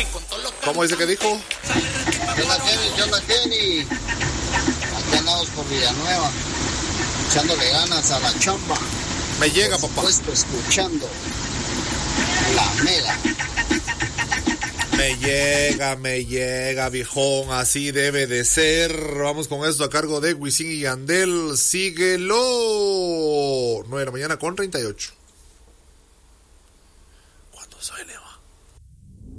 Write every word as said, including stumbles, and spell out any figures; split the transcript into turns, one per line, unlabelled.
¿Cómo dice que dijo?
¿Qué onda, Kenny? ¿Qué onda, Kenny? Aquí andamos por Villanueva, echándole ganas a la chamba.
Me llega, papá.
Por supuesto, escuchando la mega.
Me llega, me llega, viejón, así debe de ser. Vamos con esto a cargo de Wisin y Yandel. Síguelo. nueve de la mañana con treinta y ocho.